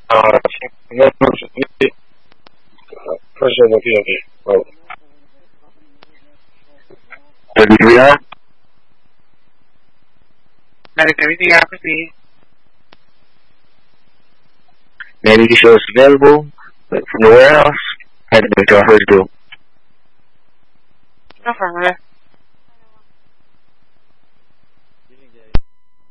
Pressure on the POV. WBR? Medic, everything I proceed. Maybe you can show us available from the warehouse. Had to make our first deal. No problem.